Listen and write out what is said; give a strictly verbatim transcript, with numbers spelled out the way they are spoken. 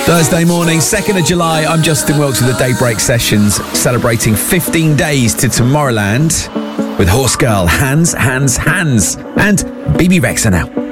Thursday morning, second of July, I'm Justin Wilkes with the Daybreak Sessions, celebrating fifteen days to Tomorrowland with Horse Girl, Hands, Hands, Hands, and B B Rexha now.